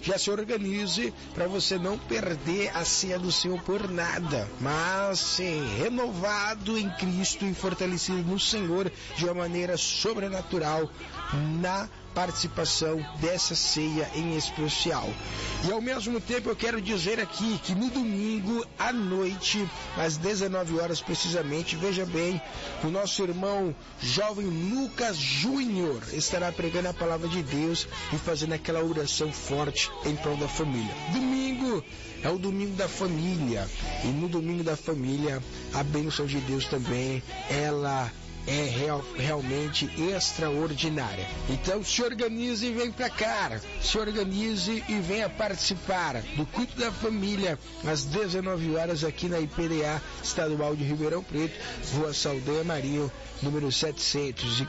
Já se organize para você não perder a ceia do Senhor por nada, mas ser renovado em Cristo e fortalecido no Senhor de uma maneira sobrenatural na participação dessa ceia em especial. E ao mesmo tempo eu quero dizer aqui que no domingo à noite, às 19 horas precisamente, veja bem, o nosso irmão jovem Lucas Júnior estará pregando a palavra de Deus e fazendo aquela oração forte em prol da família. Domingo é o domingo da família, e no domingo da família a bênção de Deus também, ela é realmente extraordinária. Então se organize e vem pra cá, se organize e venha participar do culto da família às 19 horas aqui na IPDA Estadual de Ribeirão Preto, Rua Saldanha Marinho, número 700.